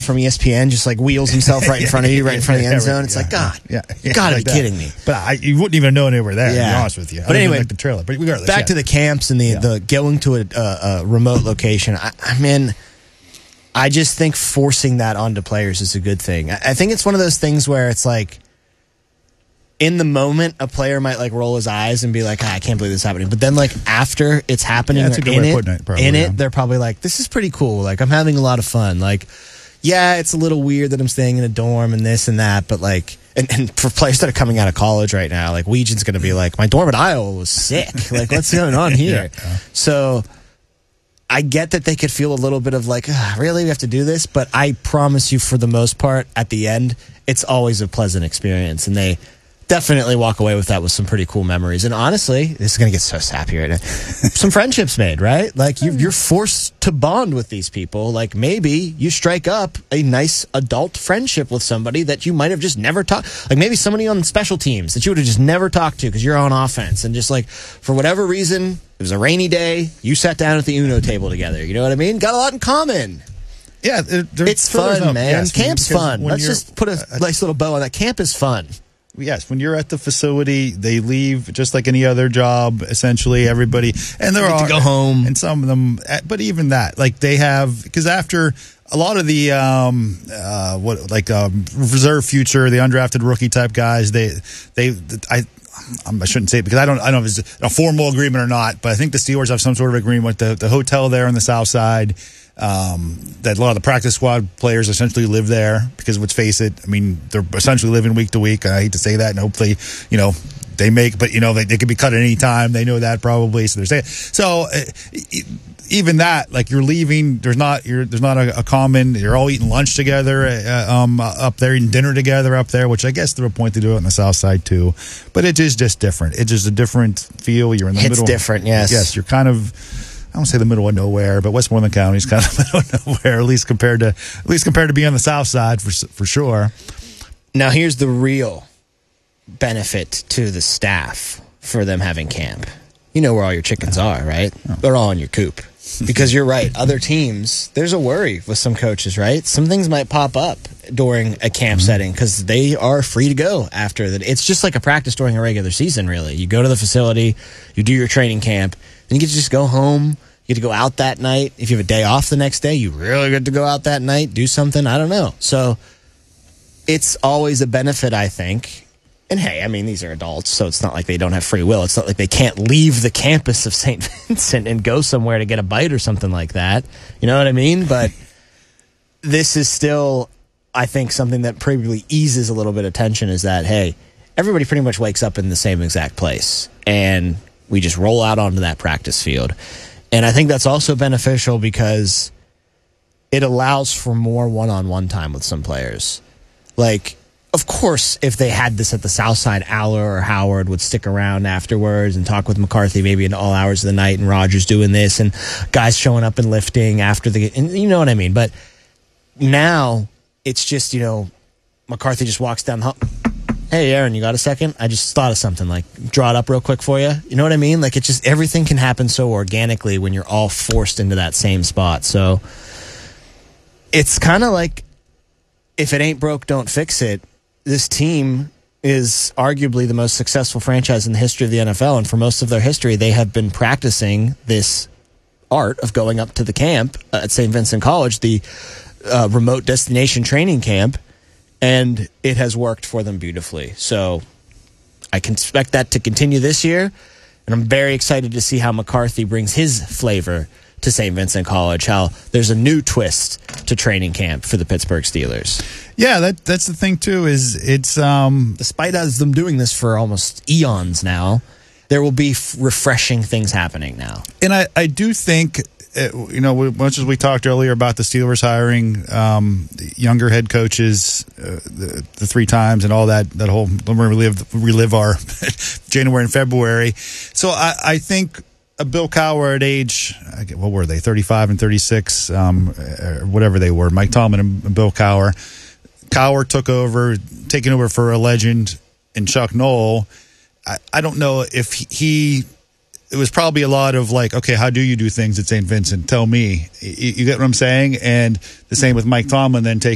from ESPN just like wheels himself right in front of you, right in front of the end zone. It's like, God, you gotta be kidding me. But you wouldn't even know they were there, to be honest with you. But anyway, like the trailer. But regardless, back to the camps and the going to a remote location. I just think forcing that onto players is a good thing. I think it's one of those things where it's like, in the moment, a player might like roll his eyes and be like, I can't believe this is happening. But then like after it's happening, they're probably like, this is pretty cool. Like I'm having a lot of fun. Like, yeah, it's a little weird that I'm staying in a dorm and this and that, but like, and for players that are coming out of college right now, like Weegen's going to be like, my dorm at Iowa was sick. Like, what's going on here? So I get that they could feel a little bit of like, really, we have to do this? But I promise you, for the most part, at the end, it's always a pleasant experience. And they definitely walk away with that with some pretty cool memories. And honestly, this is going to get so sappy right now. Some friendships made, right? Like you're forced to bond with these people. Like maybe you strike up a nice adult friendship with somebody that you might have just never talked. Like maybe somebody on special teams that you would have just never talked to because you're on offense. And just like for whatever reason, it was a rainy day. You sat down at the Uno table together. You know what I mean? Got a lot in common. Yeah. It's fun, man. Yes, camp's fun. Let's just put a nice little bow on that. Camp is fun. Yes, when you're at the facility, they leave just like any other job, essentially, everybody. And there are to go home. And some of them, but even that, like they have, because after a lot of the, reserve future, the undrafted rookie type guys, I shouldn't say it because I don't know if it's a formal agreement or not, but I think the Steelers have some sort of agreement with the hotel there on the south side. That a lot of the practice squad players essentially live there because let's face it, I mean, they're essentially living week to week. I hate to say that, and hopefully, they make, but they could be cut at any time. They know that probably, so they're saying. So even that, like you're leaving, there's not a common. You're all eating lunch together up there, eating dinner together up there, which I guess to a point they do it on the south side too. But it is just different. It's just a different feel. You're in the middle. It's different, yes. Yes, you're kind of. I don't say the middle of nowhere, but Westmoreland County is kind of the middle of nowhere, at least compared to being on the south side for sure. Now, here's the real benefit to the staff for them having camp. You know where all your chickens are, right? Oh. They're all in your coop. Because you're right, other teams, there's a worry with some coaches, right? Some things might pop up during a camp setting because they are free to go after that. It's just like a practice during a regular season, really. You go to the facility, you do your training camp, and you get to just go home. You get to go out that night. If you have a day off the next day, you really get to go out that night, do something. I don't know. So it's always a benefit, I think. And hey, I mean, these are adults, so it's not like they don't have free will. It's not like they can't leave the campus of St. Vincent and go somewhere to get a bite or something like that. You know what I mean? But this is still, I think, something that probably eases a little bit of tension is that, hey, everybody pretty much wakes up in the same exact place. And we just roll out onto that practice field. And I think that's also beneficial because it allows for more one-on-one time with some players. Like, of course, if they had this at the South Side, Aller or Howard would stick around afterwards and talk with McCarthy maybe in all hours of the night and Rogers doing this and guys showing up and lifting after and you know what I mean? But now it's just, McCarthy just walks down the hall. Hey, Aaron, you got a second? I just thought of something. Like, draw it up real quick for you. You know what I mean? Like, it's just everything can happen so organically when you're all forced into that same spot. So it's kind of like if it ain't broke, don't fix it. This team is arguably the most successful franchise in the history of the NFL, and for most of their history, they have been practicing this art of going up to the camp at St. Vincent College, the remote destination training camp, and it has worked for them beautifully. So I can expect that to continue this year, and I'm very excited to see how McCarthy brings his flavor to St. Vincent College, how there's a new twist to training camp for the Pittsburgh Steelers. Yeah, that's the thing, too, is it's... Despite us them doing this for almost eons now, there will be refreshing things happening now. And I do think, much as we talked earlier about the Steelers hiring younger head coaches the 3 times and all that whole... relive our January and February. So I think... Bill Cowher at age, what were they, 35 and 36, whatever they were, Mike Tomlin and Bill Cowher. Cowher taking over for a legend in Chuck Noll. I don't know if it was probably a lot of like, okay, how do you do things at St. Vincent? Tell me. You get what I'm saying? And the same with Mike Tomlin then taking